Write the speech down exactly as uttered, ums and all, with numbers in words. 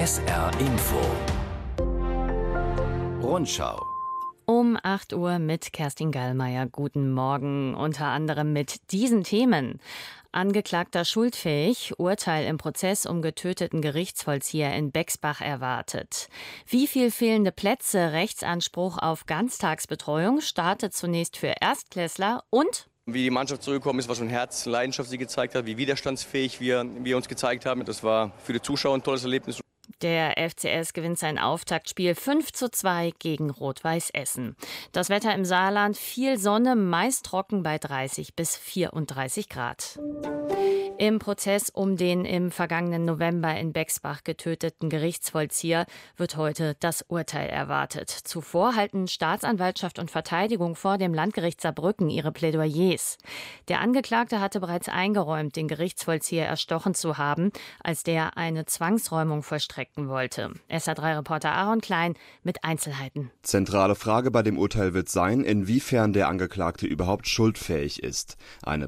S R Info Rundschau Um acht Uhr mit Kerstin Gallmeier. Guten Morgen. Unter anderem mit diesen Themen. Angeklagter schuldfähig, Urteil im Prozess um getöteten Gerichtsvollzieher in Bexbach erwartet. Wie viel fehlende Plätze, Rechtsanspruch auf Ganztagsbetreuung startet zunächst für Erstklässler und wie die Mannschaft zurückgekommen ist, was für ein Herz, Leidenschaft sie gezeigt hat, wie widerstandsfähig wir, wir uns gezeigt haben. Das war für die Zuschauer ein tolles Erlebnis. Der F C S gewinnt sein Auftaktspiel fünf zu zwei gegen Rot-Weiß Essen. Das Wetter im Saarland, viel Sonne, meist trocken bei dreißig bis vierunddreißig Grad. Im Prozess um den im vergangenen November in Bexbach getöteten Gerichtsvollzieher wird heute das Urteil erwartet. Zuvor halten Staatsanwaltschaft und Verteidigung vor dem Landgericht Saarbrücken ihre Plädoyers. Der Angeklagte hatte bereits eingeräumt, den Gerichtsvollzieher erstochen zu haben, als der eine Zwangsräumung vollstrecken wollte. S R drei Reporter Aaron Klein mit Einzelheiten. Zentrale Frage bei dem Urteil wird sein, inwiefern der Angeklagte überhaupt schuldfähig ist. Eine